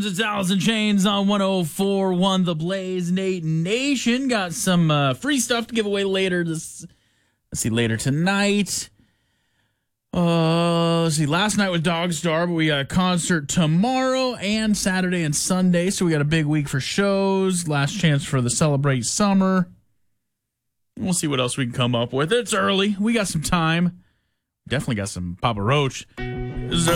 It's Alice in Chains on 104.1 The Blaze. Nate Nation got some free stuff to give away later later tonight. Last night was Dog Star, but we got a concert tomorrow and Saturday and Sunday, so we got a big week for shows. Last chance for the Celebrate Summer. We'll see what else we can come up with. It's early. We got some time. Definitely got some Papa Roach. This is